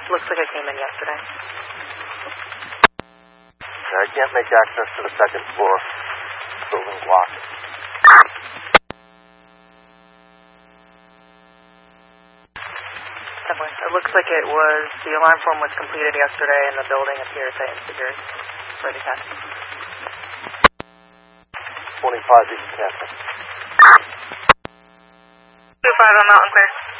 Looks like it came in yesterday. I can't make access to the second floor. Building's locked. Definitely. It looks like the alarm form was completed yesterday and the building appears to insecure for the test. 25 East Canton. 25 on Mountain Clear.